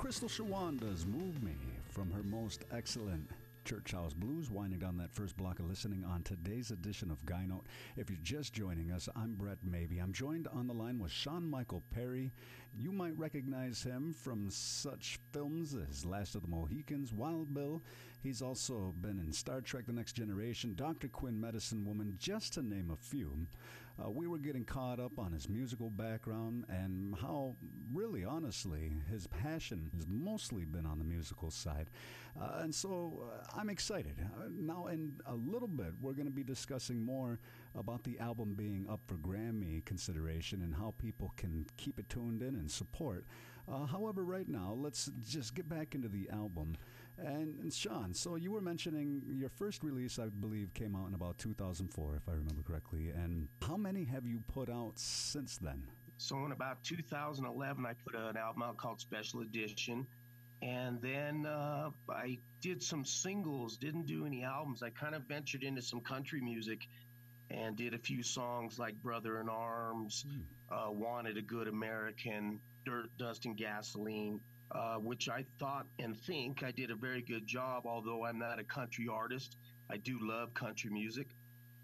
Crystal Shawanda's Move Me from her most excellent Church House Blues, winding down that first block of listening on today's edition of Guy Note. If you're just joining us, I'm Brett Mabey. I'm joined on the line with Sean Michael Perry. You might recognize him from such films as Last of the Mohicans, Wild Bill. He's also been in Star Trek The Next Generation, Dr. Quinn, Medicine Woman, just to name a few. We were getting caught up on his musical background and how, really honestly, his passion has mostly been on the musical side. And so I'm excited. Now, in a little bit, we're going to be discussing more about the album being up for Grammy consideration and how people can keep it tuned in and support. However, right now, let's just get back into the album. And Sean, so you were mentioning your first release, I believe, came out in about 2004, if I remember correctly. And how many have you put out since then? So in about 2011, I put an album out called Special Edition. And then I did some singles, didn't do any albums. I kind of ventured into some country music and did a few songs like Brother in Arms, Wanted a Good American, Dirt, Dust, and Gasoline, which I thought and think I did a very good job, although I'm not a country artist. I do love country music.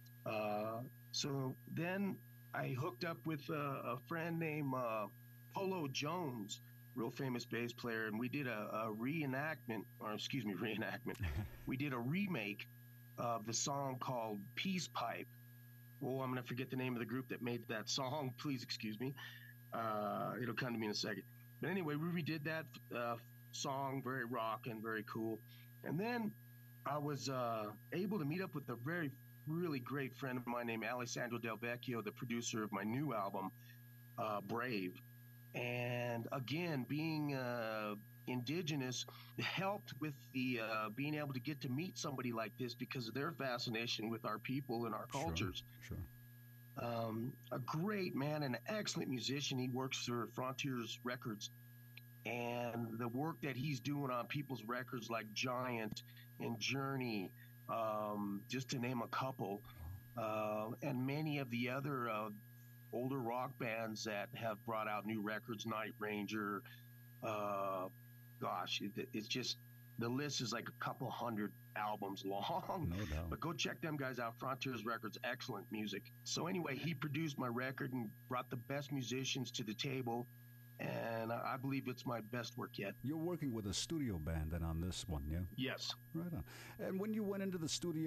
So then I hooked up with a friend named Polo Jones, real famous bass player, and we did a reenactment. We did a remake of the song called Peace Pipe. Oh, I'm going to forget the name of the group that made that song. Please excuse me. It'll come to me in a second. But anyway, we redid that song, very rock and very cool. And then I was able to meet up with a really great friend of mine named Alessandro Del Vecchio, the producer of my new album, Brave. And again, being indigenous helped with the being able to get to meet somebody like this because of their fascination with our people and our cultures. Sure. A great man, an excellent musician. He works for Frontiers Records. And the work that he's doing on people's records like Giant and Journey, just to name a couple, and many of the other older rock bands that have brought out new records, Night Ranger. It's just, the list is like a couple hundred albums long. No doubt. But go check them guys out. Frontiers Records, excellent music. So anyway, he produced my record and brought the best musicians to the table. And I believe it's my best work yet. You're working with a studio band then on this one, yeah? Yes. Right on. And when you went into the studio,